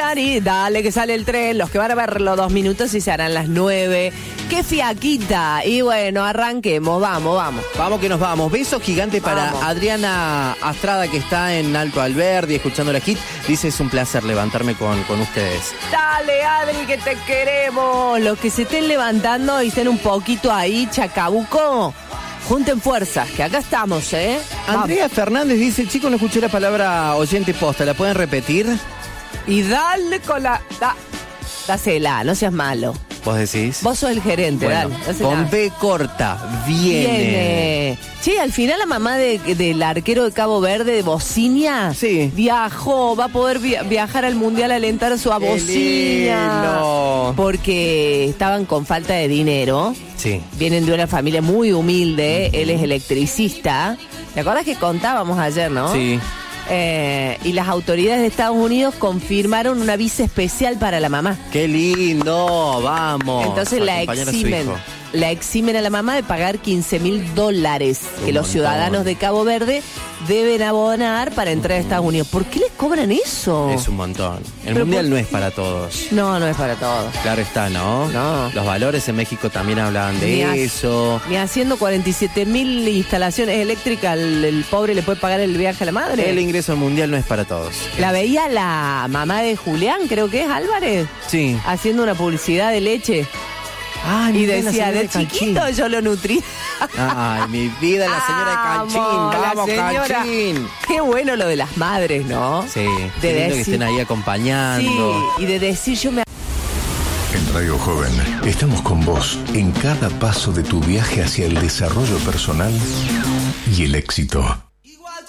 y dale que sale el tren. Los que van a verlo 2 minutos y se harán las 9. ¡Qué fiaquita! Y bueno, arranquemos, vamos. Vamos que nos vamos. Beso gigante para Adriana Astrada, que está en Alto Alberdi escuchando la hit. Dice, es un placer levantarme con ustedes. Dale, Adri, que te queremos. Los que se estén levantando y estén un poquito ahí, Chacabuco, junten fuerzas, que acá estamos, ¿eh? Andrea Fernández dice, chicos, no escuché la palabra oyente posta, ¿la pueden repetir? Y dale con la... Dásela, no seas malo. ¿Vos decís? Vos sos el gerente, bueno, dale. Dásela. Con B corta, viene. Che, al final la mamá del arquero de Cabo Verde, de Bocinia, sí, viajó, va a poder viajar al Mundial a alentar a su Bocinia. Porque estaban con falta de dinero. Sí. Vienen de una familia muy humilde, él es electricista. ¿Te acuerdas que contábamos ayer, no? Sí. Y las autoridades de Estados Unidos confirmaron una visa especial para la mamá. ¡Qué lindo! ¡Vamos! Entonces la eximen a la mamá de pagar $15,000 que los ciudadanos de Cabo Verde deben abonar para entrar a Estados Unidos. ¿Por qué les cobran eso? Es un montón. El Mundial no es para todos. No es para todos. Claro está, ¿no? No. Los valores en México también hablaban de eso. Ni haciendo 47,000 instalaciones eléctricas, el pobre le puede pagar el viaje a la madre. El ingreso al Mundial no es para todos. La veía la mamá de Julián, creo que es Álvarez. Sí. Haciendo una publicidad de leche. Ay, y decía, de chiquito yo lo nutrí. Ay, mi vida, la señora de Canchín. Vamos, Canchín. Qué bueno lo de las madres, ¿no? Sí, qué lindo que estén ahí acompañando. Sí, y de decir yo me... En Radio Joven estamos con vos en cada paso de tu viaje hacia el desarrollo personal y el éxito.